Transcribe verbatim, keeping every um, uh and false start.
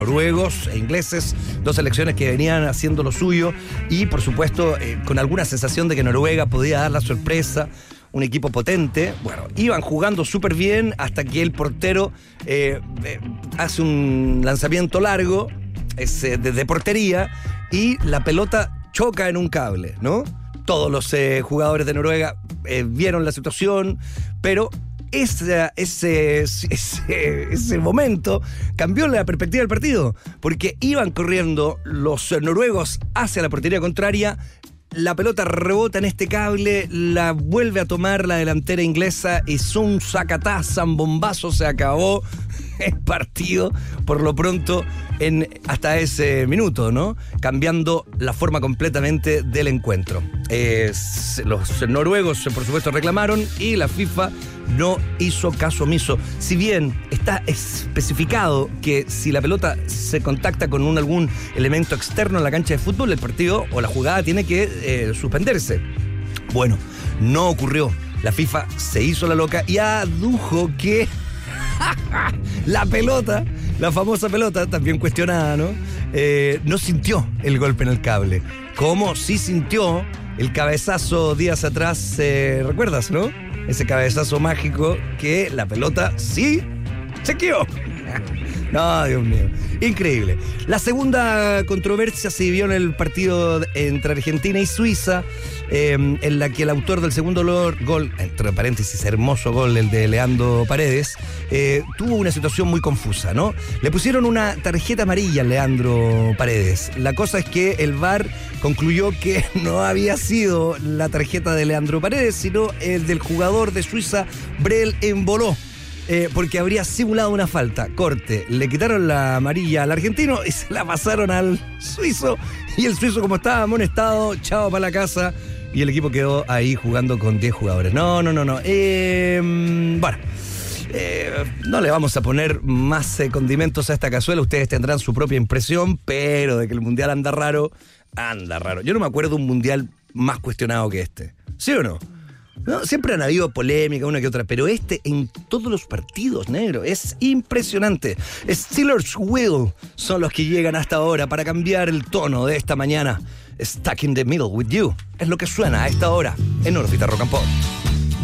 noruegos e ingleses, dos selecciones que venían haciendo lo suyo y por supuesto eh, con alguna sensación de que Noruega podía dar la sorpresa, un equipo potente. Bueno, iban jugando súper bien hasta que el portero eh, eh, hace un lanzamiento largo es, eh, desde portería y la pelota choca en un cable, ¿no? Todos los eh, jugadores de Noruega eh, vieron la situación, pero Ese, ese, ese, ese momento cambió la perspectiva del partido, porque iban corriendo los noruegos hacia la portería contraria, la pelota rebota en este cable, la vuelve a tomar la delantera inglesa y un sacatá, zambombazo, se acabó el partido por lo pronto en, hasta ese minuto, ¿no? Cambiando la forma completamente del encuentro. Eh, los noruegos, por supuesto, reclamaron y la FIFA no hizo caso omiso. Si bien está especificado que si la pelota se contacta con un, algún elemento externo en la cancha de fútbol, el partido o la jugada tiene que eh, suspenderse. Bueno, no ocurrió. La FIFA se hizo la loca y adujo que la pelota, la famosa pelota, también cuestionada, ¿no? Eh, no sintió el golpe en el cable. Como sí sintió el cabezazo días atrás, eh, ¿recuerdas, no? Ese cabezazo mágico que la pelota sí chequeó. No, Dios mío. Increíble. La segunda controversia se vivió en el partido entre Argentina y Suiza, eh, en la que el autor del segundo gol, entre paréntesis, hermoso gol, el de Leandro Paredes, eh, tuvo una situación muy confusa, ¿no? Le pusieron una tarjeta amarilla a Leandro Paredes. La cosa es que el V A R concluyó que no había sido la tarjeta de Leandro Paredes, sino el del jugador de Suiza, Brel Embolo. Eh, porque habría simulado una falta. Corte, le quitaron la amarilla al argentino y se la pasaron al suizo. Y el suizo, como estaba amonestado, chao para la casa. Y el equipo quedó ahí jugando con diez jugadores. No, no, no, no. Eh, bueno, eh, no le vamos a poner más eh, condimentos a esta cazuela. Ustedes tendrán su propia impresión, pero de que el mundial anda raro, anda raro. Yo no me acuerdo de un mundial más cuestionado que este. ¿Sí o no? No, siempre han habido polémica, una que otra, pero este en todos los partidos, negro, es impresionante. Steelers Will son los que llegan hasta ahora para cambiar el tono de esta mañana. Stuck in the middle with you es lo que suena a esta hora en Órbita Rock and Pop.